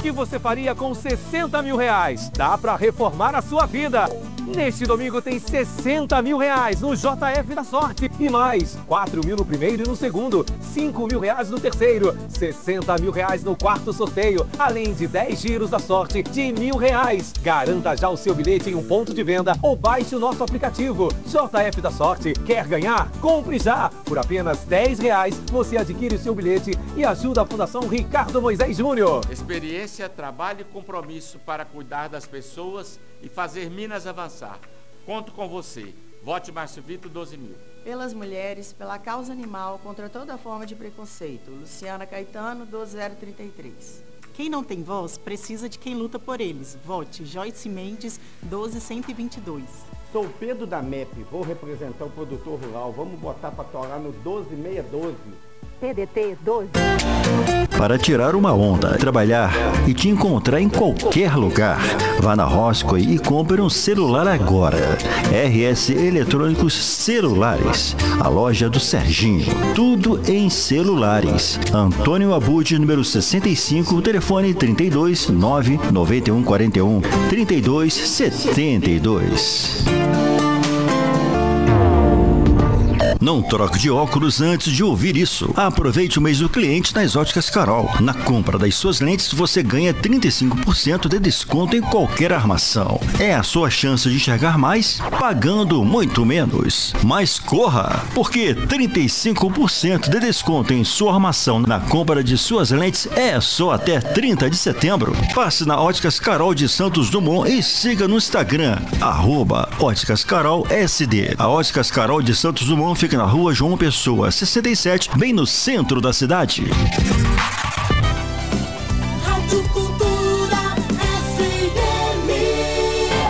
que você faria com 60 mil reais? Dá pra reformar a sua vida. Neste domingo tem 60 mil reais no JF da Sorte. E mais, 4 mil no primeiro e no segundo, 5 mil reais no terceiro, 60 mil reais no quarto sorteio, além de 10 giros da sorte de R$1.000. Garanta já o seu bilhete em um ponto de venda ou baixe o nosso aplicativo. JF da Sorte, quer ganhar? Compre já! Por apenas R$10 você adquire o seu bilhete e ajuda a Fundação Ricardo Moisés Júnior. Experiência, trabalho e compromisso para cuidar das pessoas e fazer Minas avançar. Conto com você. Vote Márcio Vitor 12.000. Pelas mulheres, pela causa animal, contra toda forma de preconceito. Luciana Caetano, 12033. Quem não tem voz, precisa de quem luta por eles. Vote Joyce Mendes, 12122. Sou Pedro da MEP, vou representar o produtor rural. Vamos botar para torar no 12612. PDT 12. Para tirar uma onda, trabalhar e te encontrar em qualquer lugar. Vá na Roscoe e compre um celular agora. RS Eletrônicos Celulares, a loja do Serginho. Tudo em celulares. Antônio Abud, número 65, telefone 32 991 41 32 72. Não troque de óculos antes de ouvir isso. Aproveite o mês do cliente nas Óticas Carol. Na compra das suas lentes, você ganha 35% de desconto em qualquer armação. É a sua chance de enxergar mais, pagando muito menos. Mas corra, porque 35% de desconto em sua armação na compra de suas lentes é só até 30 de setembro. Passe na Óticas Carol de Santos Dumont e siga no Instagram, @Óticas Carol SD. A Óticas Carol de Santos Dumont fica na rua João Pessoa, 67, bem no centro da cidade. Rádio Cultura FM.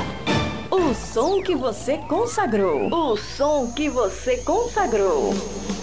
O som que você consagrou. O som que você consagrou.